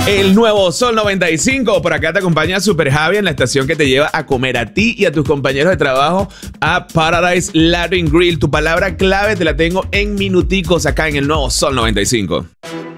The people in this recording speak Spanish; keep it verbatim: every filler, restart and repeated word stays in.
El nuevo Sol noventa y cinco, por acá te acompaña Super Javi en la estación que te lleva a comer a ti y a tus compañeros de trabajo a Paradise Latin Grill. Tu palabra clave te la tengo en minuticos acá en el nuevo Sol noventa y cinco.